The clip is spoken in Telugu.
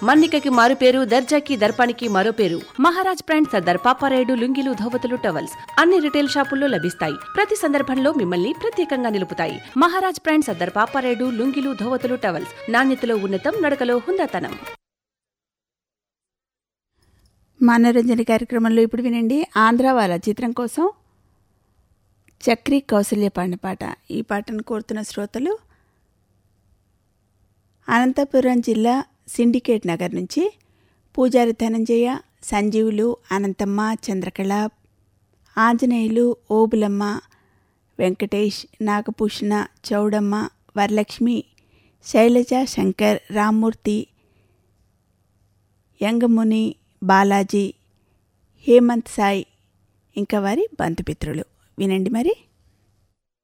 మన్నికకి మారు పేరు, దర్జాకి దర్పానికి మరో పేరు. మహారాజ్ బ్రాండ్ సర్దార్ పాపారాయుడు లుంగీలు, ధోవతులు, టవల్స్ అన్ని రిటైల్ షాపుల్లో లభిస్తాయి. ప్రతి సందర్భంలో మిమ్మల్ని ప్రత్యేకంగా నిలుపుతాయి. మహారాజ్ బ్రాండ్ సర్దార్ పాపారాయుడు లుంగీలు, ధోవతులు, టవల్స్ నాణ్యతలో ఉన్నతం, నడకలో హుందాతనం. మనోరంజన కార్యక్రమంలో ఇప్పుడు వినండి. ఆంధ్రావాల చిత్రం కోసం చక్రి కౌసల్య పాడిన పాట. ఈ పాటను కోరుతున్న శ్రోతలు అనంతపురం జిల్లా సిండికేట్ నగర్ నుంచి పూజారి ధనంజయ, సంజీవులు, అనంతమ్మ, చంద్రకళ, ఆంజనేయులు, ఓబులమ్మ, వెంకటేష్, నాగభూషణ, చౌడమ్మ, వరలక్ష్మి, శైలజ, శంకర్, రామ్మూర్తి, యంగముని, బాలాజీ, హేమంత్ సాయి ఇంకా వారి బంధుమిత్రులు. వినండి మరి.